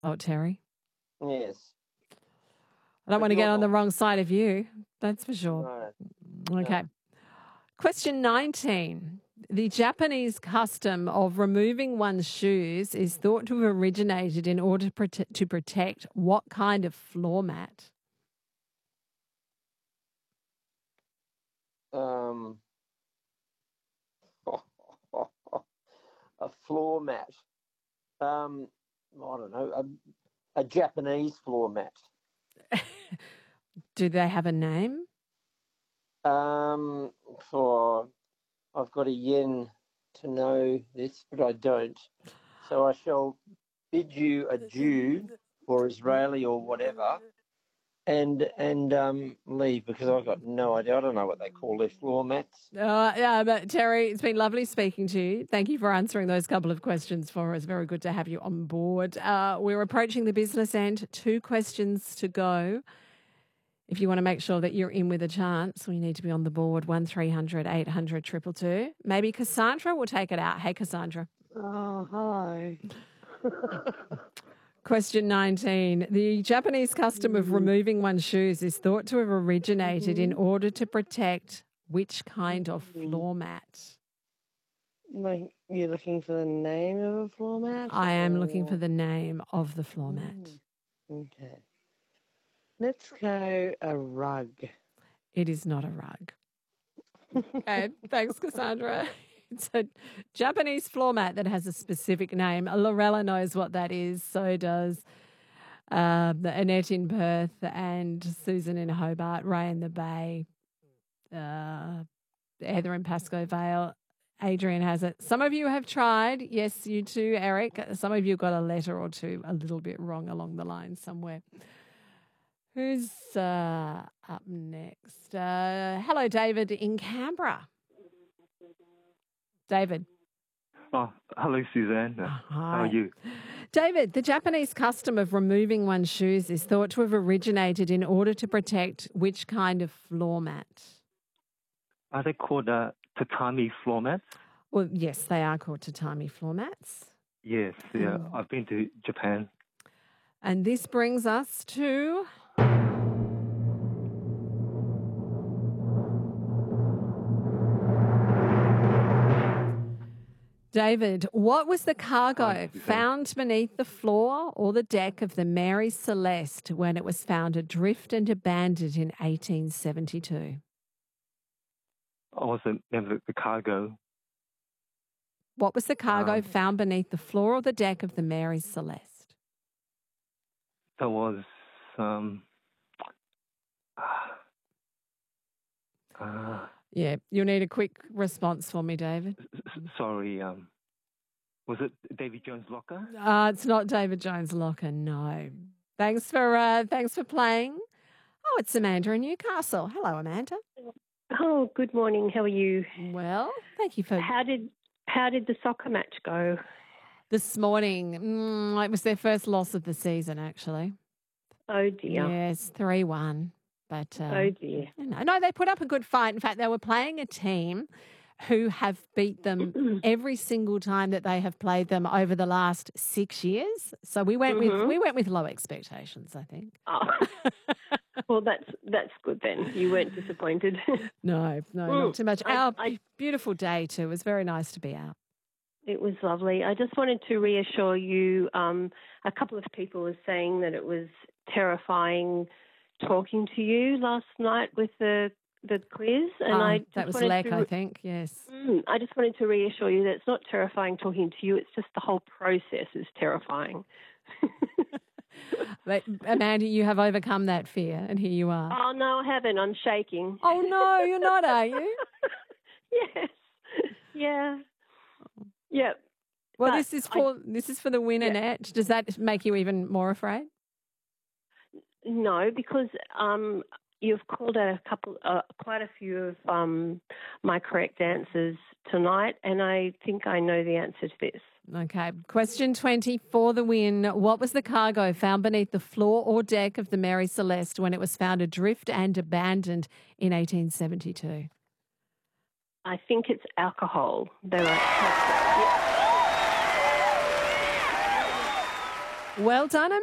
Oh, Terry. Yes. I don't But want to get you're on the not. wrong side of you. That's for sure. No, Okay. no. Question 19. The Japanese custom of removing one's shoes is thought to have originated in order to protect what kind of floor mat? Um, a floor mat. I don't know. A Japanese floor mat. Do they have a name? For I've got a yen to know this, but I don't. So I shall bid you adieu or Israeli or whatever, and leave because I've got no idea. I don't know what they call their floor mats. Yeah, but Terry, it's been lovely speaking to you. Thank you for answering those couple of questions for us. Very good to have you on board. We're approaching the business end. 2 questions to go. If you want to make sure that you're in with a chance, we need to be on the board. 1300 800 222. Maybe Cassandra will take it out. Hey, Cassandra. Oh, hi. Question 19. The Japanese custom of removing one's shoes is thought to have originated in order to protect which kind of floor mat? Like, you're looking for the name of a floor mat? I am looking for the name of the floor mat. Okay. Let's go a rug. It is not a rug. Okay, thanks, Cassandra. It's a Japanese floor mat that has a specific name. Lorella knows what that is. So does Annette in Perth and Susan in Hobart, Ray in the Bay, Heather in Pascoe Vale. Adrian has it. Some of you have tried. Yes, you too, Eric. Some of you got a letter or two a little bit wrong along the line somewhere. Who's up next? Hello, David in Canberra. David. Oh, hello, Suzanne. Hi. How are you? David, the Japanese custom of removing one's shoes is thought to have originated in order to protect which kind of floor mat? Are they called tatami floor mats? Well, yes, they are called tatami floor mats. Yes, yeah. I've been to Japan. And this brings us to... David, what was the cargo found beneath the floor or the deck of the Mary Celeste when it was found adrift and abandoned in 1872? I wasn't never the cargo. What was the cargo found beneath the floor or the deck of the Mary Celeste? That was Yeah, you'll need a quick response for me, David. Sorry, was it Davy Jones' locker? It's not David Jones' locker, no. Thanks for playing. Oh, it's Amanda in Newcastle. Hello, Amanda. Oh, good morning. How are you? Well, thank you for... How did the soccer match go? This morning, it was their first loss of the season, actually. Oh, dear. Yes, 3-1. But, oh, dear. No, they put up a good fight. In fact, they were playing a team who have beat them every single time that they have played them over the last 6 years. So we went with low expectations, I think. Oh. Well, that's good then. You weren't disappointed. No, not too much. Our beautiful day too. It was very nice to be out. It was lovely. I just wanted to reassure you. A couple of people were saying that it was terrifying talking to you last night with the quiz, and that was Lek, I think. Yes. I just wanted to reassure you that it's not terrifying talking to you. It's just the whole process is terrifying. But Amanda, you have overcome that fear, and here you are. Oh no, I haven't. I'm shaking. Oh no, you're not, are you? Yes. Yeah. Yep. Well, this is for the win, Annette. Does that make you even more afraid? No, because you've called out quite a few of my correct answers tonight, and I think I know the answer to this. Okay. Question 20 for the win. What was the cargo found beneath the floor or deck of the Mary Celeste when it was found adrift and abandoned in 1872? I think it's alcohol. Well done,